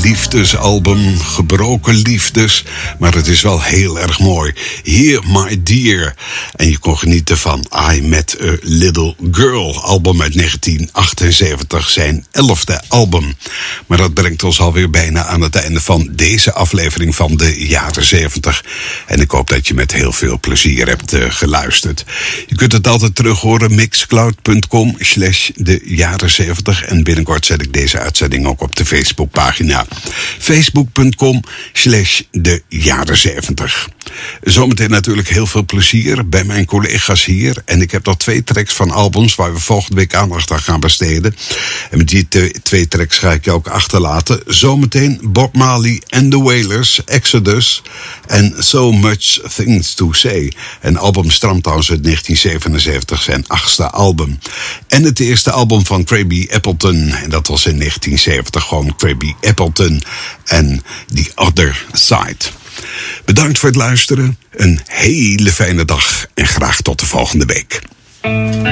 liefdesalbum, gebroken liefdes, maar het is wel heel erg mooi. Here My Dear. En je kon genieten van I Met a Little Girl, album uit 1978, zijn 11e album. Maar dat brengt ons alweer bijna aan het einde van deze aflevering van de jaren 70. En ik hoop dat je met heel veel plezier hebt geluisterd. Je kunt het altijd terug horen, mixcloud.com/de jaren 70. En binnenkort zet ik deze uitzending ook op de Facebookpagina. Facebook.com/de jaren 70. Zometeen natuurlijk heel veel plezier bij mijn collega's hier. En ik heb nog 2 tracks van albums waar we volgende week aandacht aan gaan besteden. En met die 2 tracks ga ik je ook achterlaten. Zometeen Bob Marley and the Wailers, Exodus en So Much Things to Say. Een album stamt trouwens uit 1977, zijn 8e album. En het eerste album van Craig Appleton. En dat was in 1970 gewoon Craig Appleton en The Other Side. Bedankt voor het luisteren. Een hele fijne dag en graag tot de volgende week.